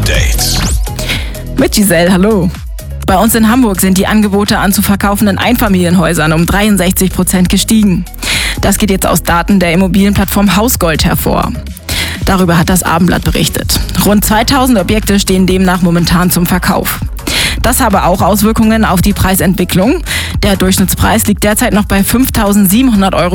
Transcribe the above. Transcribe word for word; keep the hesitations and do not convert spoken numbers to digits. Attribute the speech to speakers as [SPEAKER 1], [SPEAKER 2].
[SPEAKER 1] Update
[SPEAKER 2] Mit Giselle, hallo. Bei uns in Hamburg sind die Angebote an zu verkaufenden Einfamilienhäusern um dreiundsechzig Prozent gestiegen. Das geht jetzt aus Daten der Immobilienplattform Hausgold hervor. Darüber hat das Abendblatt berichtet. Rund zweitausend Objekte stehen demnach momentan zum Verkauf. Das habe auch Auswirkungen auf die Preisentwicklung. Der Durchschnittspreis liegt derzeit noch bei fünftausendsiebenhundert Euro